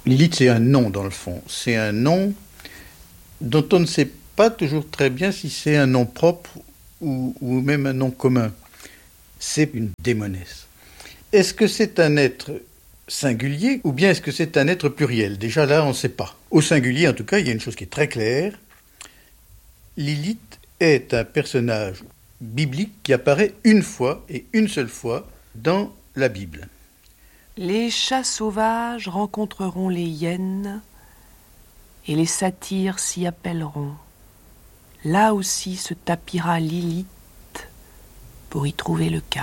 Lilith, c'est un nom dans le fond. C'est un nom dont on ne sait pas toujours très bien si c'est un nom propre ou même un nom commun. C'est une démonesse. Est-ce que c'est un être singulier ou bien est-ce que c'est un être pluriel? Déjà là, on ne sait pas. Au singulier, en tout cas, il y a une chose qui est très claire. Lilith est un personnage biblique qui apparaît une fois et une seule fois dans la Bible. Les chats sauvages rencontreront les hyènes et les satyres s'y appelleront. Là aussi se tapira Lilith pour y trouver le calme.